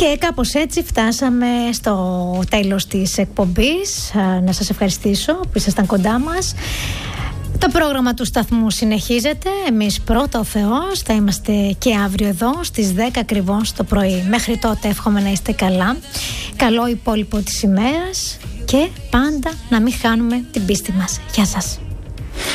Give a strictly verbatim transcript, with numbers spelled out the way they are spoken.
Και κάπως έτσι φτάσαμε στο τέλος της εκπομπής. Να σας ευχαριστήσω που ήσασταν κοντά μας. Το πρόγραμμα του σταθμού συνεχίζεται. Εμείς πρώτα ο Θεός θα είμαστε και αύριο εδώ στις δέκα ακριβώς το πρωί. Μέχρι τότε εύχομαι να είστε καλά. Καλό υπόλοιπο της ημέρας και πάντα να μην χάνουμε την πίστη μας. Γεια σας.